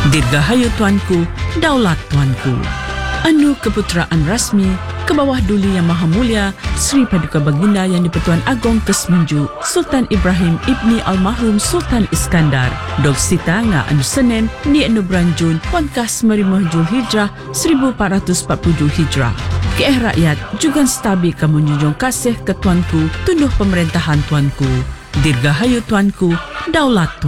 Dirgahayu Tuanku, Daulat Tuanku. Anu keputeraan rasmi ke bawah Duli Yang Maha Mulia Sri Paduka Baginda Yang di-Pertuan Agong Kesemenju Sultan Ibrahim Ibni Almarhum Sultan Iskandar Dog Sita nga anu Senin di anu bulan Jun Pangkas Merimah Jul Hijrah 1447 Hijrah. Ke rakyat juga stabil kamu menjunjung kasih ke Tuanku, tunduh pemerintahan Tuanku. Dirgahayu Tuanku, Daulat Tuanku.